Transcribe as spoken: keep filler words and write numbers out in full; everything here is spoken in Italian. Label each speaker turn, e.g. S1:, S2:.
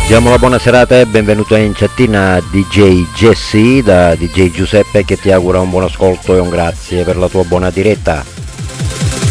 S1: Diamo la buona serata e benvenuto in chattina D J Jesse da D J Giuseppe che ti augura un buon ascolto e un grazie per la tua buona diretta.